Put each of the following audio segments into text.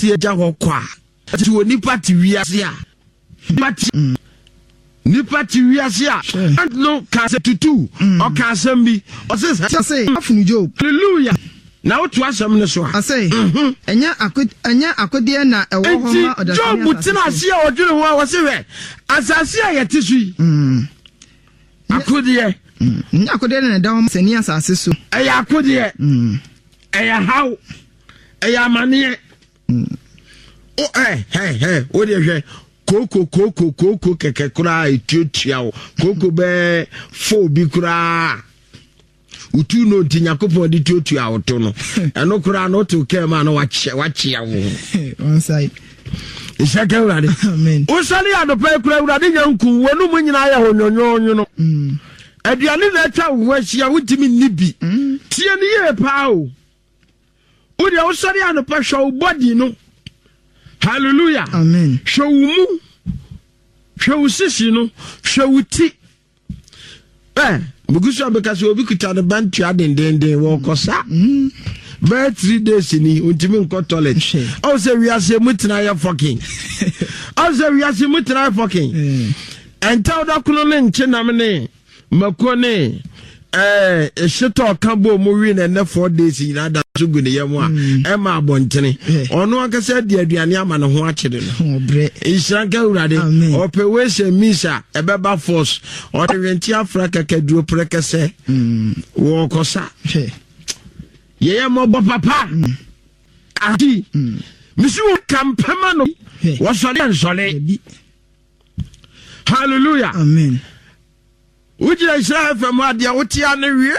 wiase ja ho kwa ti oni party wiase a ni party wiase a no ka se tutu o ka sambi o se afunu Job hallelujah na wo to asem ne so I say enya akode na ewo ho ma odasani Job tina ase a odwere ho a wo se we asase a yete so yi akode akode na da ho sani asase so eya akode eya how eya mane o o de hwe koko keke kura etiotia o koko be fo bi kura utu no tinyakopon di etiotia o to no eno kura no to ke ma no wache ya wo one side isaka urade amen o sali adopa kura urade nyanku wonu mu nyina ya honyonyo no aduane na atwa wo ahia wutimi nibi tie ne ye pa o odi o sali adopa hwa body no hallelujah amen showumu showusisi no showuti bugusu abekase obi kuta de bantu adendenden wo kosa by 3 days ni untimi nko toilet o se wiase mutina ya fucking o se wiase mutina ya fucking enta da kuno ne nche na me makone shito kambo mu wi na 4 days ina da sugu ne yemu a e ma abontene ono akase de aduane ama ne ho akede no obre isranka urade operation misa ebeba force o de renti africa kaduro prekese wo kosa ye mo papa ati misu kampema no wo sole nsole hallelujah amen Ujira Israel from Wadia Utia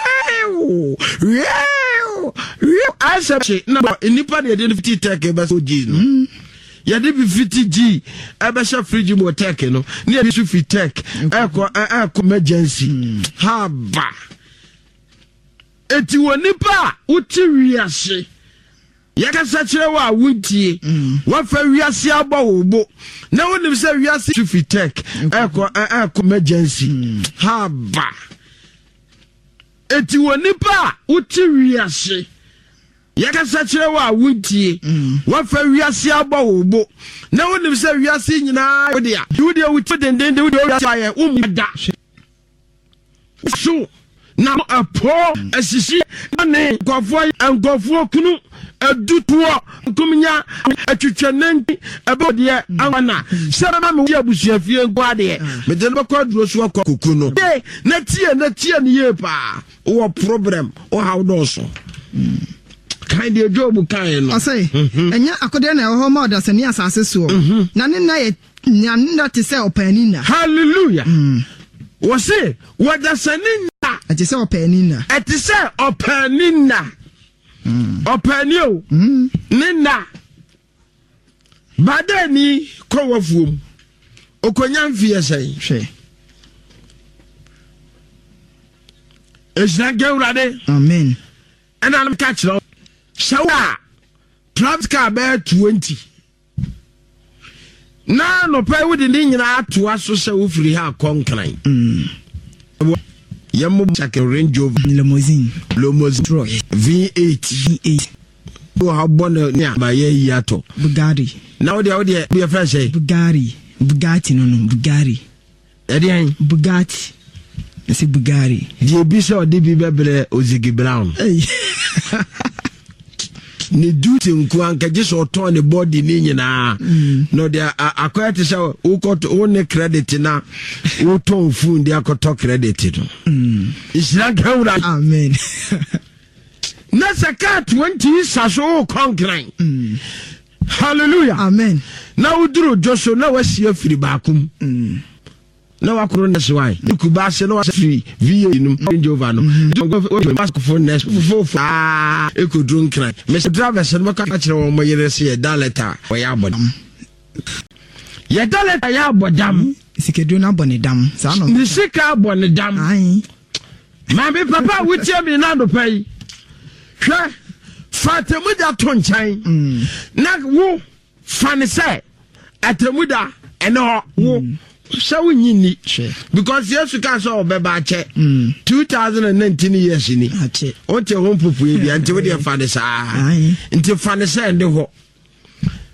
I said, no, in Nippon, you didn't 50 take a basso G. You did 50G, a basha fridge more take, no, near the Sufi tech, emergency. Haba. Eti wonipa utiriase yakasachire wa wutie wa fa wiase abawobo na wonim se wiase Sufitek emergency haba eti wonipa utiriase yakasachire wa wutie wa fa wiase abawobo na wonim se wiase nyina wodia wutie dendende wodia aye umda so na apo asisi na nkofo kunu adutuo nkumnya atwitwananti abode awana serama me ya busuafie nkwade me de no kwaduro so akoko no na tie ne ye pa wo problem o how do so kind of Job kind no say enya akode na ho ma odasani asase so na ne na ye na te se opanina hallelujah wo say wadasani ati se opanina opanio nina badani kowafuom okonya mfie sei hwe esnage urade amen and I'm catch up shawa traps car bear 20 na no pay with the nyina ato aso se wo free ha konkran Yamu Chake Range Rover limousine V8 wo ha bona ni abaye yato Bugatti now they be a fresh Bugatti no Bugatti edian Bugatti say Bugatti die bi se odi bi bebre Ozigi Brown ni duty nku anka je so ton the body ni nyina no they akwete se wo ne credit na wo ton phone dia akoto credit no isranka ura amen na saka 20 saso konkran hallelujah amen na uduro joso na wasi afiri baakum na wakoro na swai kuba se na wasi VA num Range Rover no mask for next for ekodrun kran me se driver se no ka kire wo moyere se ye daleta wo ya bodam ye daleta ya bodam sikedu na bonedam sa no ni sika bonedam ai ma be papa wutie mi na do pai hwe fatamuda to nchan na wo fane se atamuda eno wo so nyini because yesu ka so obeba che 2019 years ni o te hom pupu bi ante wo de fane sa ante fane se ndi ho